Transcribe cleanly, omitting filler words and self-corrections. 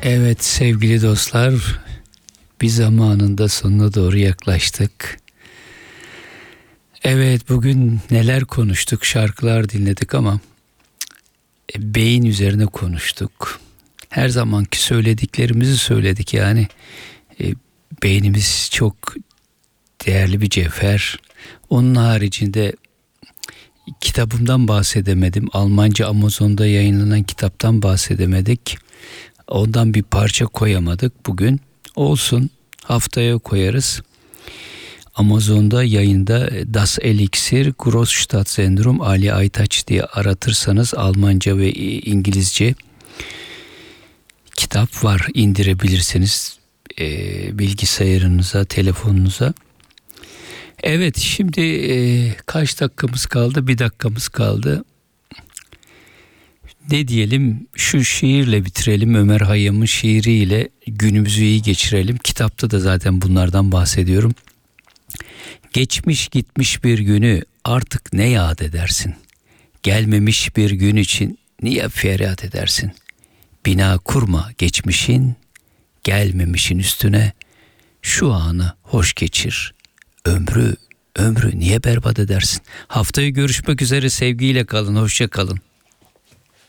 Evet sevgili dostlar, bir zamanında sonuna doğru yaklaştık. Evet, bugün neler konuştuk, şarkılar dinledik ama beyin üzerine konuştuk. Her zamanki söylediklerimizi söyledik yani. Beynimiz çok değerli bir cevher. Onun haricinde kitabımdan bahsedemedim. Almanca Amazon'da yayınlanan kitaptan bahsedemedik. Ondan bir parça koyamadık bugün. Olsun, haftaya koyarız. Amazon'da yayında Das Elixir Großstadt-Syndrom Ali Aytaç diye aratırsanız Almanca ve İngilizce kitap var, indirebilirsiniz bilgisayarınıza, telefonunuza. Evet, şimdi kaç dakikamız kaldı? Bir dakikamız kaldı. Ne diyelim, şu şiirle bitirelim. Ömer Hayyam'ın şiiriyle günümüzü iyi geçirelim. Kitapta da zaten bunlardan bahsediyorum. Geçmiş gitmiş bir günü artık ne yad edersin? Gelmemiş bir gün için niye feryat edersin? Bina kurma geçmişin, gelmemişin üstüne. Şu anı hoş geçir. Ömrü niye berbat edersin? Haftaya görüşmek üzere, sevgiyle kalın, hoşça kalın.